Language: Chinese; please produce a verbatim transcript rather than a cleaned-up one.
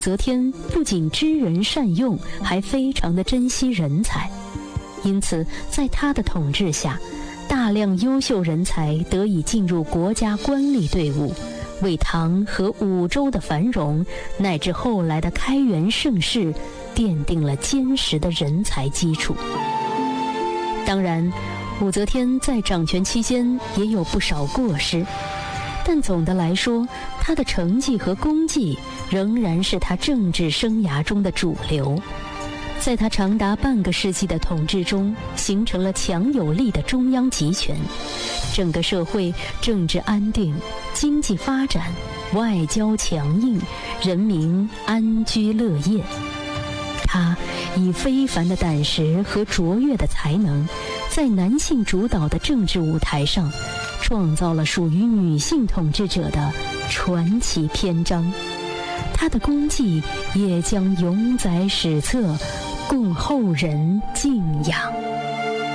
则天不仅知人善用，还非常的珍惜人才，因此在他的统治下，大量优秀人才得以进入国家官吏队伍，为唐和武周的繁荣乃至后来的开元盛世奠定了坚实的人才基础。当然，武则天在掌权期间也有不少过失，但总的来说，她的成绩和功绩仍然是她政治生涯中的主流。在她长达半个世纪的统治中，形成了强有力的中央集权，整个社会政治安定，经济发展，外交强硬，人民安居乐业。她以非凡的胆识和卓越的才能，在男性主导的政治舞台上，创造了属于女性统治者的传奇篇章。她的功绩也将永载史册，供后人敬仰。